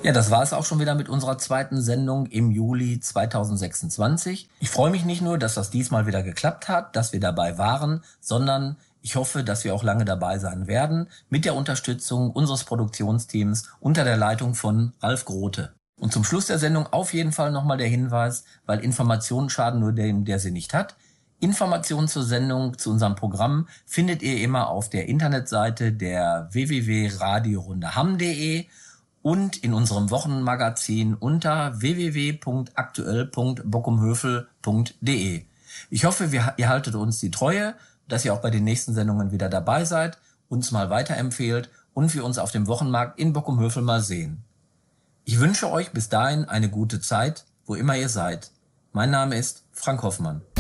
Ja, das war es auch schon wieder mit unserer zweiten Sendung im Juli 2026. Ich freue mich nicht nur, dass das diesmal wieder geklappt hat, dass wir dabei waren, sondern ich hoffe, dass wir auch lange dabei sein werden, mit der Unterstützung unseres Produktionsteams unter der Leitung von Ralf Grote. Und zum Schluss der Sendung auf jeden Fall nochmal der Hinweis, weil Informationen schaden nur dem, der sie nicht hat. Informationen zur Sendung, zu unserem Programm findet ihr immer auf der Internetseite der www.radiorundeham.de und in unserem Wochenmagazin unter www.aktuell.bockumhövel.de. Ich hoffe, ihr haltet uns die Treue, dass ihr auch bei den nächsten Sendungen wieder dabei seid, uns mal weiterempfehlt und wir uns auf dem Wochenmarkt in Bockumhövel mal sehen. Ich wünsche euch bis dahin eine gute Zeit, wo immer ihr seid. Mein Name ist Frank Hoffmann.